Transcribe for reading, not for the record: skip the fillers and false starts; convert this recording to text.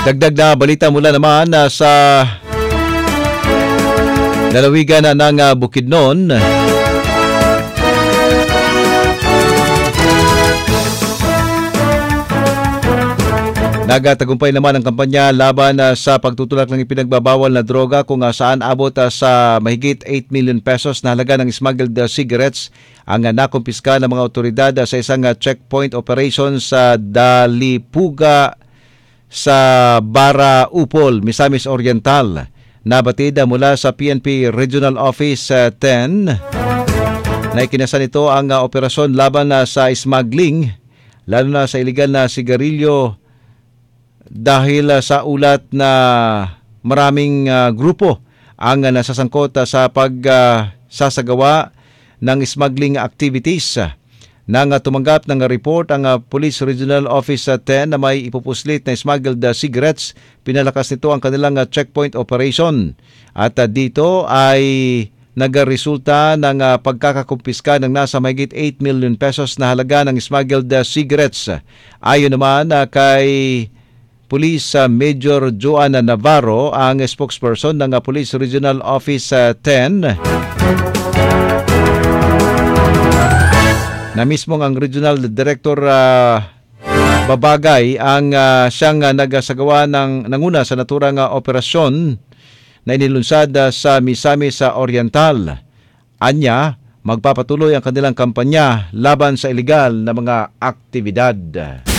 Dagdag na balita mula naman sa lalawigan ng Bukidnon. Nagatagumpay naman ang kampanya laban sa pagtutulak ng ipinagbabawal na droga kung saan abot sa mahigit 8 million pesos na halaga ng smuggled cigarettes ang nakumpiska ng mga otoridad sa isang checkpoint operation sa Dalipuga sa Bara Upol, Misamis Oriental. Nabatid mula sa PNP Regional Office 10 na ikinasan ito ang operasyon laban sa smuggling, lalo na sa iligal na sigarilyo, dahil sa ulat na maraming grupo ang nasasangkot sa pagsasagawa ng smuggling activities. Nang tumanggap ng report ang Police Regional Office 10 na may ipupuslit na smuggled cigarettes, pinalakas nito ang kanilang checkpoint operation. At dito ay nagresulta ng pagkakakumpiska ng nasa mahigit 8 million pesos na halaga ng smuggled cigarettes. Ayon naman kay Police Major Joanna Navarro, ang spokesperson ng Police Regional Office 10, na mismong ang Regional Director Babagay ang siyang nagsagawa ng nanguna sa naturang operasyon na inilunsad sa Misamis Oriental. Anya, magpapatuloy ang kanilang kampanya laban sa ilegal na mga aktibidad.